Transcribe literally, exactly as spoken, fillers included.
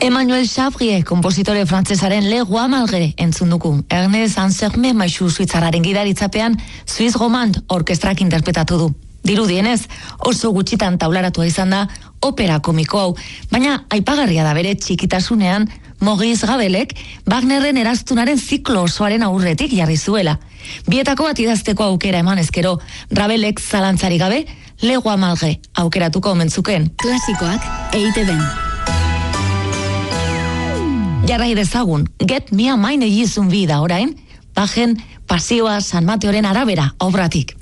Emmanuel Chabrier, kompositore frantsesaren Le Roi Malgré entzun dugu. Ernest Anserme maisu suitzarraren gidaritzapean Swiss Romand orkestrak interpretatu du. Dirudienez, oso gutxitan taularatua izan da opera komiko hau, baina aipagarria da bere txikitasunean Maurice Ravelek Wagnerren eraztunaren ziklo osoaren aurretik jarri zuela. Bietako bat idazteko aukera eman ezkero, Ravelek zalantzari gabe Le Roi Malgré aukeratuko omentzuken. Klasikoak E I T B-n. Jarrai dezagun, Get Me a Mine egizun bida orain, Bajen Pasioa San Mateoren arabera obratik.